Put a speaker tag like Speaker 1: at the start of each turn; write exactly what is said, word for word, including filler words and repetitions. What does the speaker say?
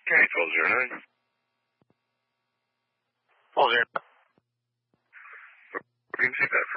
Speaker 1: Okay, twelve zero nine.
Speaker 2: twelve zero.
Speaker 1: Green C P A P.